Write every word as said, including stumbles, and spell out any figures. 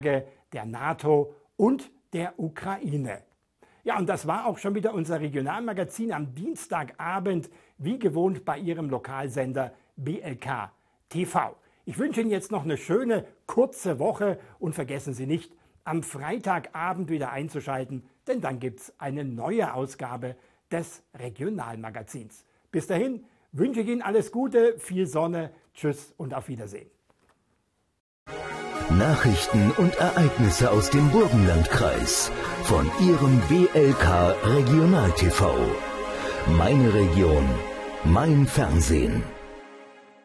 der NATO und der Ukraine. Ja, und das war auch schon wieder unser Regionalmagazin am Dienstagabend, wie gewohnt bei Ihrem Lokalsender B L K T V. Ich wünsche Ihnen jetzt noch eine schöne, kurze Woche und vergessen Sie nicht, am Freitagabend wieder einzuschalten, denn dann gibt es eine neue Ausgabe des Regionalmagazins. Bis dahin wünsche ich Ihnen alles Gute, viel Sonne, tschüss und auf Wiedersehen. Nachrichten und Ereignisse aus dem Burgenlandkreis von Ihrem B L K Regional T V. Meine Region, mein Fernsehen.